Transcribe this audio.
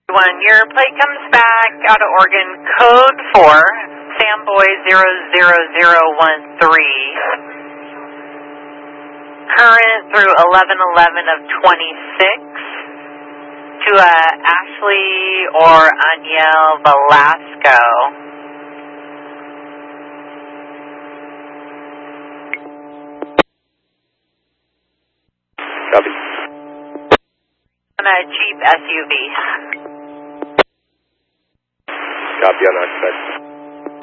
One, your plate comes back out of Oregon, code 4, Samboy00013. Current through 11/11 of 26 to Ashley or Aniel Velasco. Copy. On a Jeep SUV. Copy on occupied.